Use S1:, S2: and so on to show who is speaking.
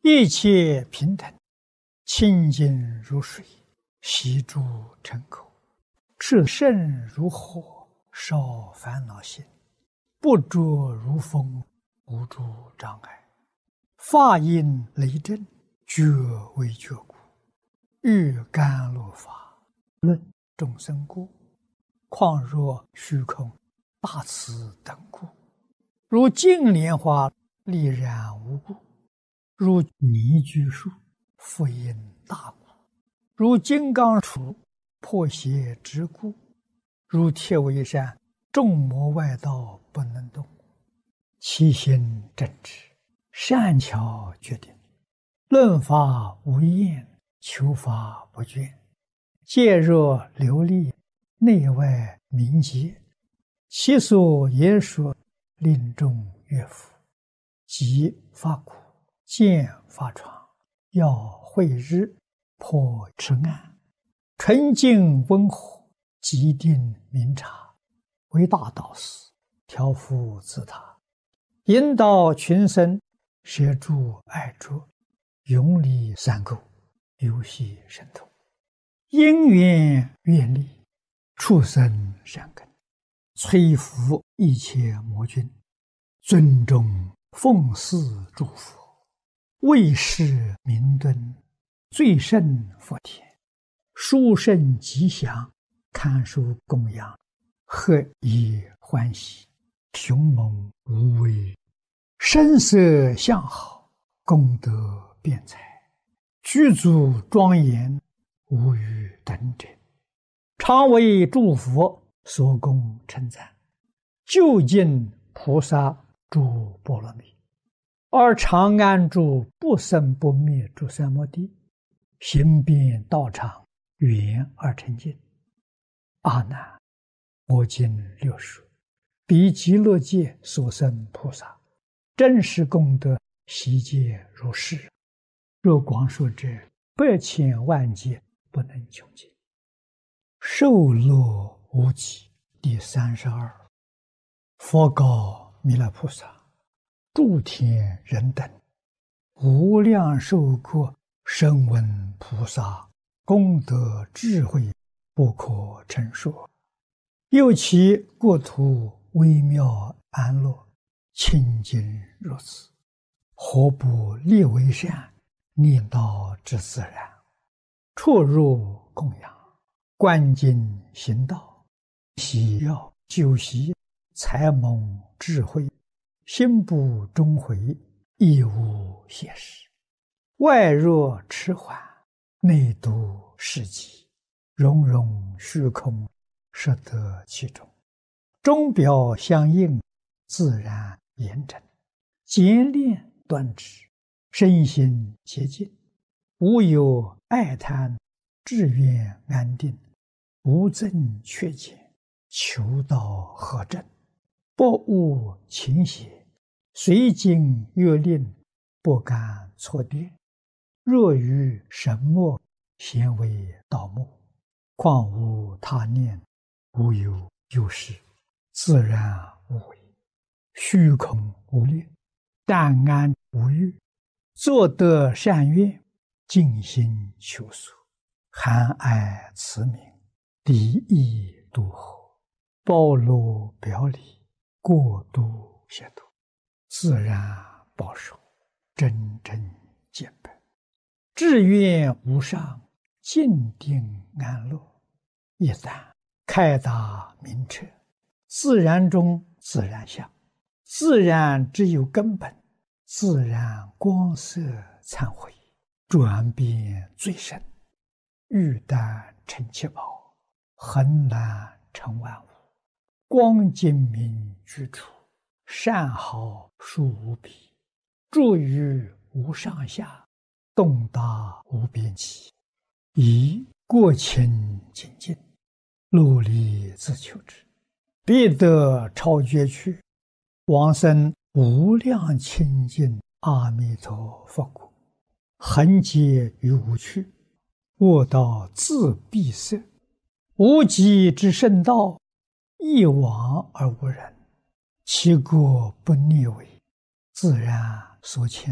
S1: 一切平等，清净如水，悉诸尘口，炽盛如火，烧烦恼心，不着如风，无诸障碍，法音雷震，觉为觉故，欲甘露法，论众生故，况若虚空，大慈等故，如净莲花，丽然无故，如泥居树，复因大故，如金刚杵，破邪之故，如铁围山，众魔外道不能动，其心正直，善巧决定，论法无厌，求法不倦，戒若流利，内外明洁，其所言说，令众悦服，即发苦，见发闯，要慧日，破痴暗，纯净温和，极定明察，为大导师，调伏自他，引导群生，摄诸爱着，永离三垢，游戏神通，因缘愿力，畜生善根，摧伏一切魔君，尊重奉祀诸佛，为世明敦，最胜佛田，殊胜吉祥，堪受供养，何以欢喜，雄猛无畏，声色相好，功德辩才，具足庄严，无与等者，常为诸佛所供称赞，究竟菩萨诸波罗蜜，而常安住不生不灭诸三摩地，行遍道场，圆而成净。阿难，我今六说，彼极乐界所生菩萨，真实功德悉皆如是。若光说者，百千万劫不能穷尽。受乐无极。第32，佛告弥勒菩萨：诸天人等，无量寿国声闻菩萨功德智慧不可称说，又其国土微妙安乐，清净如此，何不立为善，念道之自然，出入供养，观经行道，喜要修习，才蒙智慧，心不终回，亦无邪事，外若迟缓，内度世极，融融虚空，摄得其中，钟表相应，自然严整，简练端直，身心洁净，无有爱贪，志愿安定，无增缺减，求道合正，不误情邪，随经约令，不敢错跌，若于神墨，咸为盗墓，况无他念，无有有事，自然无为，虚空无虑，淡安无欲，作得善愿，尽心求索，含爱慈悯，离意度合，包罗表里，过度协度，自然保守，真正见本，志愿无上，静定安乐，一旦开达明彻，自然中自然相，自然只有根本，自然光色忏悔，转变最深，欲但成七宝，恒难成万物，光精明居处，善好殊无比，住于无上下，动达无边际，以过清净尽，努力自求之，必得超绝去，往生无量清净阿弥陀佛国，恒劫于无趣，卧道自闭塞，无极之圣道，一往而无人，其国不逆违，自然所牵